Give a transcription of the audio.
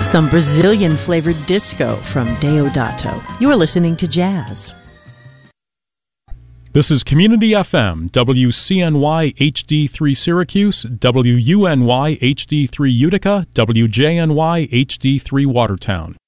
Some Brazilian-flavored disco from Deodato. You are listening to Jazz. This is Community FM, WCNY HD3 Syracuse, WUNY HD3 Utica, WJNY HD3 Watertown.